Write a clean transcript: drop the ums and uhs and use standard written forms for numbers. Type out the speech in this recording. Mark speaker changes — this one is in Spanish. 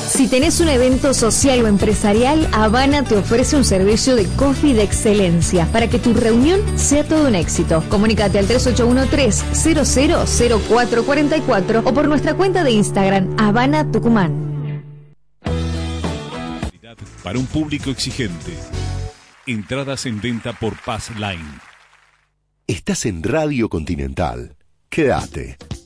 Speaker 1: Si tenés un evento social o empresarial, Habana te ofrece un servicio de coffee de excelencia para que tu reunión sea todo un éxito. Comunícate al 3813-000444 o por nuestra cuenta de Instagram, Habana Tucumán.
Speaker 2: Para un público exigente. Entradas en venta por Pass Line.
Speaker 3: Estás en Radio Continental. Quédate.